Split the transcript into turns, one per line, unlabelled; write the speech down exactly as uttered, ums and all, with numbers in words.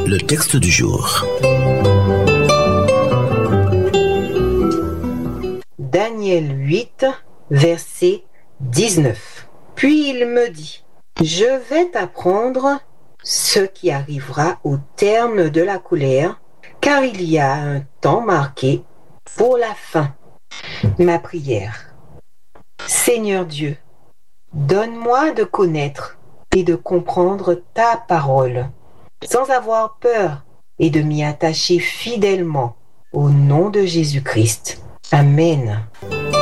Le texte du jour.
Daniel huit, verset dix-neuf. Puis il me dit, je vais t'apprendre ce qui arrivera au terme de la colère, car il y a un temps marqué pour la fin. Ma prière. Seigneur Dieu, donne-moi de connaître et de comprendre ta parole, sans avoir peur et de m'y attacher fidèlement au nom de Jésus-Christ. Amen.